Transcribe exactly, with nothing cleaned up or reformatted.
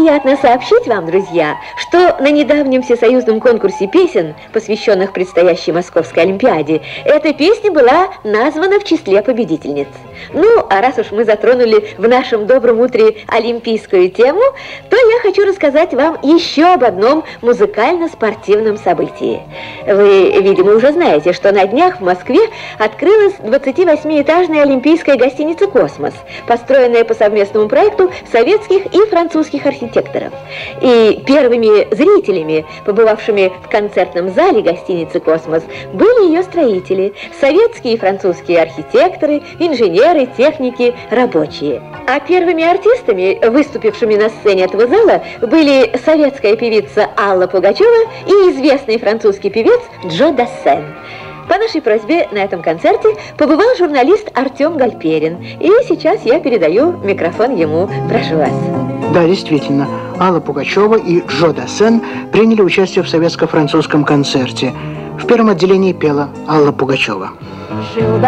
приятно сообщить вам, друзья, что на недавнем всесоюзном конкурсе песен, посвященных предстоящей Московской Олимпиаде, эта песня была названа в числе победительниц. Ну, а раз уж мы затронули в нашем добром утре олимпийскую тему, то я хочу рассказать вам еще об одном музыкально-спортивном событии. Вы, видимо, уже знаете, что на днях в Москве открылась двадцативосьмиэтажная олимпийская гостиница «Космос», построенная по совместному проекту советских и французских архитекторов. И первыми зрителями, побывавшими в концертном зале гостиницы «Космос», были ее строители, советские и французские архитекторы, инженеры, техники, рабочие. А первыми артистами, выступившими на сцене этого зала, были советская певица Алла Пугачева и известный французский певец Джо Дассен. По нашей просьбе на этом концерте побывал журналист Артем Гальперин. И сейчас я передаю микрофон ему. Прошу вас. Да, действительно, Алла Пугачева и Джо Дассен приняли участие в советско-французском концерте. В первом отделении пела Алла Пугачева.